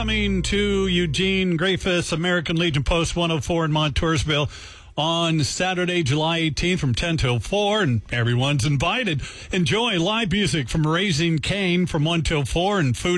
coming to Eugene, Greyfus, American Legion Post 104 in Montoursville on Saturday, July 18th from 10 till 4, and everyone's invited. Enjoy live music from Raising Cane from 1 till 4 and food